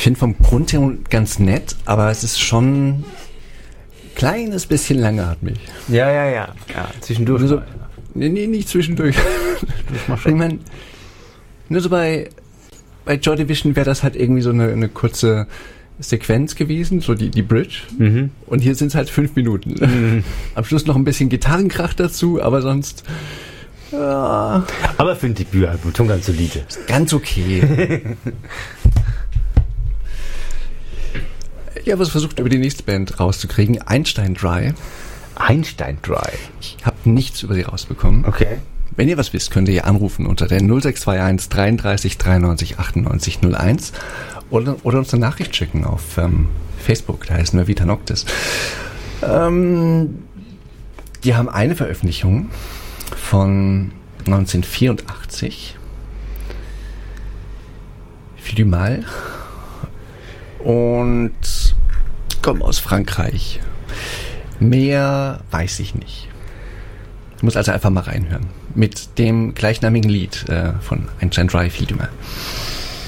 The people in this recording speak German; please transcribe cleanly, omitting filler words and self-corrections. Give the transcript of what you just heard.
finde vom Grund her ganz nett, aber es ist schon ein kleines bisschen langatmig. Ja, zwischendurch. Nur so, nee, nicht zwischendurch. Ich meine, nur so bei Joy Division wäre das halt irgendwie so eine kurze Sequenz gewesen, so die Bridge. Mhm. Und hier sind es halt 5 Minuten. Mhm. Am Schluss noch ein bisschen Gitarrenkrach dazu, aber sonst... Ja. Aber für ein Debütalbum schon ganz solide. Ganz okay. Ich habe es versucht, über die nächste Band rauszukriegen. Einstein Dry. Einstein Dry. Ich habe nichts über sie rausbekommen. Okay. Wenn ihr was wisst, könnt ihr anrufen unter der 0621 33 93 98 01 oder uns eine Nachricht schicken auf Facebook, da heißen wir Vita Noctis. Die haben eine Veröffentlichung von 1984 für die Mal und kommen aus Frankreich. Mehr weiß ich nicht. Ich muss also einfach mal reinhören. Mit dem gleichnamigen Lied von Einstein Dry, viel mal.